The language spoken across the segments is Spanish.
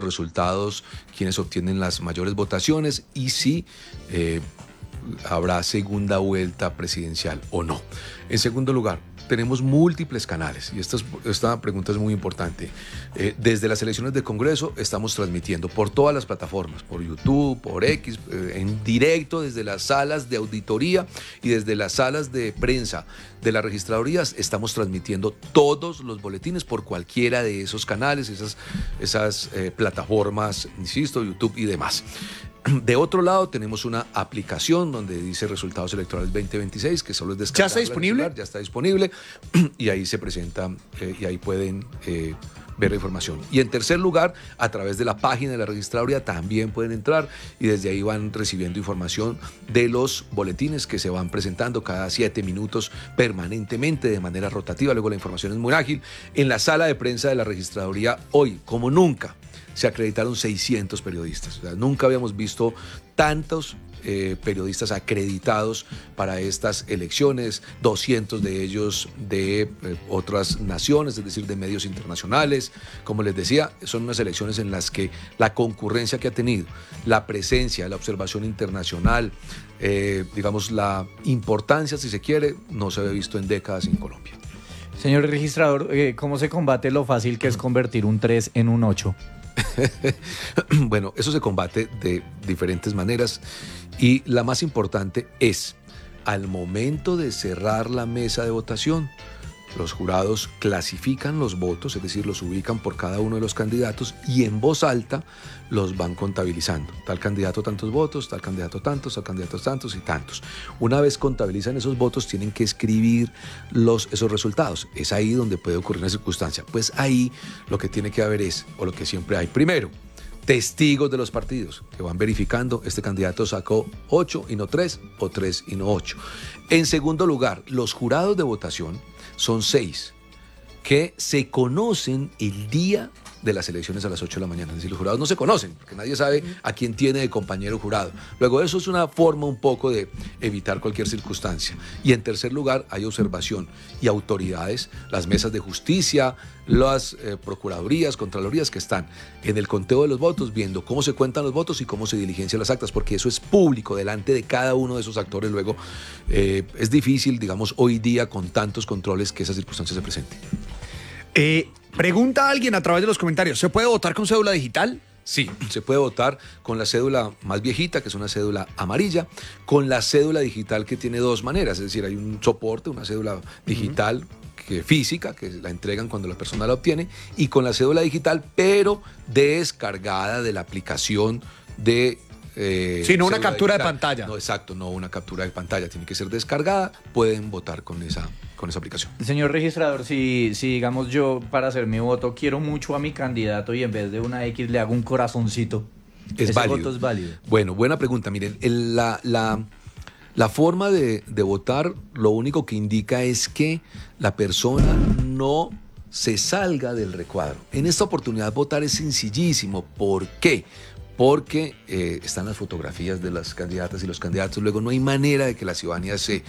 resultados quienes obtienen las mayores votaciones y si habrá segunda vuelta presidencial o no. En segundo lugar, tenemos múltiples canales y esta pregunta es muy importante. Desde las elecciones del Congreso estamos transmitiendo por todas las plataformas, por YouTube, por X, en directo desde las salas de auditoría y desde las salas de prensa de las registradurías. Estamos transmitiendo todos los boletines por cualquiera de esos canales, esas plataformas, insisto, YouTube y demás. De otro lado, tenemos una aplicación donde dice resultados electorales 2026, que solo es descargar. ¿Ya está disponible? Ya está disponible y ahí se presenta y ahí pueden ver la información. Y en tercer lugar, a través de la página de la registraduría también pueden entrar y desde ahí van recibiendo información de los boletines que se van presentando cada 7 minutos permanentemente de manera rotativa. Luego la información es muy ágil. En la sala de prensa de la registraduría hoy, como nunca, se acreditaron 600 periodistas. O sea, nunca habíamos visto tantos periodistas acreditados para estas elecciones, 200 de ellos de otras naciones, es decir, de medios internacionales. Como les decía, son unas elecciones en las que la concurrencia que ha tenido, la presencia, la observación internacional, digamos, la importancia, si se quiere, no se había visto en décadas en Colombia. Señor registrador, ¿cómo se combate lo fácil que es convertir un 3 en un 8? Bueno, eso se combate de diferentes maneras y la más importante es, al momento de cerrar la mesa de votación, los jurados clasifican los votos, es decir, los ubican por cada uno de los candidatos y en voz alta los van contabilizando. Tal candidato tantos votos, tal candidato tantos, tal candidato tantos y tantos. Una vez contabilizan esos votos, tienen que escribir esos resultados. Es ahí donde puede ocurrir una circunstancia. Pues ahí lo que tiene que haber es, o lo que siempre hay, primero, testigos de los partidos que van verificando, este candidato sacó 8 y no 3, o 3 y no 8. En segundo lugar, los jurados de votación son 6 que se conocen el día de las elecciones a las 8 de la mañana. Es decir, los jurados no se conocen, porque nadie sabe a quién tiene de compañero jurado. Luego, eso es una forma un poco de evitar cualquier circunstancia. Y en tercer lugar, hay observación y autoridades, las mesas de justicia, las procuradurías, contralorías que están en el conteo de los votos, viendo cómo se cuentan los votos y cómo se diligencian las actas, porque eso es público delante de cada uno de esos actores. Luego, es difícil, digamos, hoy día con tantos controles que esa circunstancia se presente. Pregunta a alguien a través de los comentarios, ¿se puede votar con cédula digital? Sí, se puede votar con la cédula más viejita, que es una cédula amarilla, con la cédula digital que tiene dos maneras, es decir, hay un soporte, una cédula digital física, que la entregan cuando la persona la obtiene, y con la cédula digital, pero descargada de la aplicación de... sí, no una captura digital. De pantalla. No, exacto, no una captura de pantalla, tiene que ser descargada, pueden votar con esa aplicación. Señor registrador, si digamos yo para hacer mi voto quiero mucho a mi candidato y en vez de una X le hago un corazoncito, ¿ese voto es válido? Bueno, buena pregunta. Miren, la forma de votar lo único que indica es que la persona no se salga del recuadro. En esta oportunidad votar es sencillísimo. ¿Por qué? Porque están las fotografías de las candidatas y los candidatos, luego no hay manera de que la ciudadanía se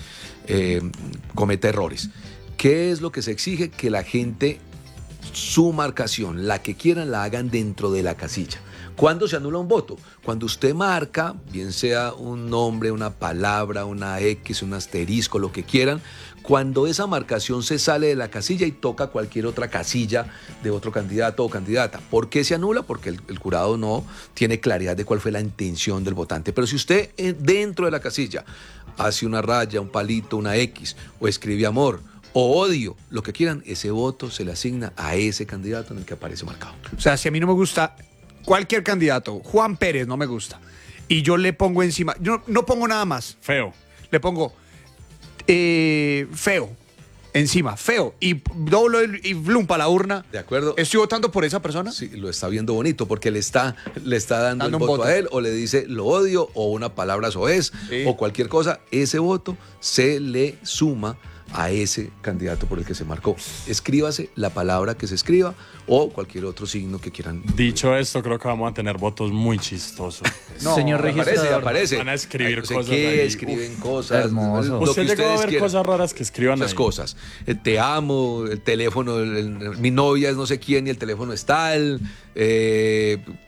cometa errores. ¿Qué es lo que se exige? Que la gente, su marcación, la que quieran, la hagan dentro de la casilla. ¿Cuándo se anula un voto? Cuando usted marca, bien sea un nombre, una palabra, una X, un asterisco, lo que quieran, cuando esa marcación se sale de la casilla y toca cualquier otra casilla de otro candidato o candidata. ¿Por qué se anula? Porque el jurado no tiene claridad de cuál fue la intención del votante. Pero si usted dentro de la casilla hace una raya, un palito, una X, o escribe amor, o odio, lo que quieran, ese voto se le asigna a ese candidato en el que aparece marcado. O sea, si a mí no me gusta cualquier candidato, Juan Pérez no me gusta, y yo le pongo encima, yo no pongo nada más. Feo. Le pongo feo encima, feo, y doblo y blum para la urna. ¿De acuerdo? ¿Estoy votando por esa persona? Sí, lo está viendo bonito porque le está dando el voto a él, o le dice lo odio, o una palabra soez, sí, o cualquier cosa. Ese voto se le suma a ese candidato por el que se marcó. Escríbase la palabra que se escriba o cualquier otro signo que quieran. Dicho esto, creo que vamos a tener votos muy chistosos. No, señor registrador, aparece. Van a escribir cosas. ¿Qué? Escriben cosas. Hermoso. Usted llegó a ver cosas raras que escriban muchas ahí. Cosas. Te amo, el teléfono, mi novia es no sé quién y el teléfono es tal.